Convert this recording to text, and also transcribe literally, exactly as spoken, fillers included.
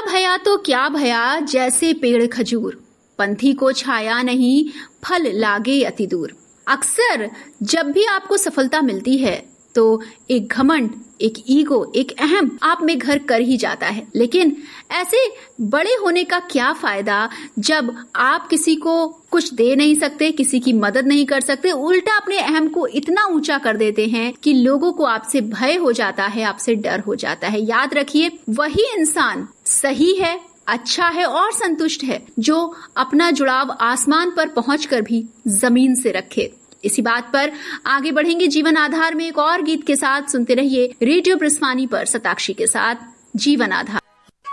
भया तो क्या भया जैसे पेड़ खजूर, पंथी को छाया नहीं फल लागे अति दूर। अक्सर जब भी आपको सफलता मिलती है तो एक घमंड, एक ईगो, एक अहम आप में घर कर ही जाता है। लेकिन ऐसे बड़े होने का क्या फायदा जब आप किसी को कुछ दे नहीं सकते, किसी की मदद नहीं कर सकते, उल्टा अपने अहम को इतना ऊंचा कर देते हैं कि लोगों को आपसे भय हो जाता है, आपसे डर हो जाता है। याद रखिए, वही इंसान सही है, अच्छा है और संतुष्ट है जो अपना जुड़ाव आसमान पर पहुंचकर भी जमीन से रखे। इसी बात पर आगे बढ़ेंगे जीवन आधार में एक और गीत के साथ। सुनते रहिए रेडियो ब्रह्मवाणी पर सताक्षी के साथ जीवन आधार।